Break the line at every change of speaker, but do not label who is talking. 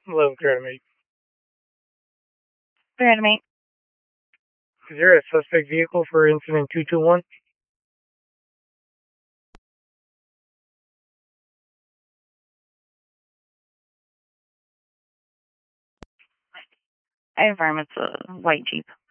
Hello, Academy.
Reanimate.
Is there a suspect vehicle for incident 221?
I affirm it's a white Jeep.